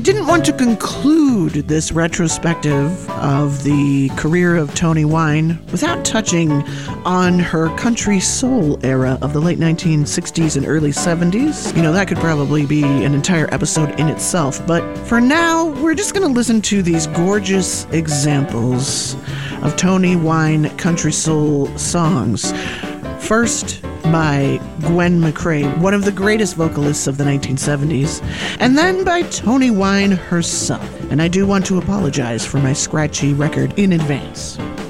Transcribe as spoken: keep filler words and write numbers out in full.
didn't want to conclude this retrospective of the career of Toni Wine without touching on her country soul era of the late nineteen sixties and early seventies. You know, that could probably be an entire episode in itself, but for now, we're just going to listen to these gorgeous examples of Toni Wine country soul songs. First, by Gwen McCrae, one of the greatest vocalists of the nineteen seventies, and then by Toni Wine herself. And I do want to apologize for my scratchy record in advance.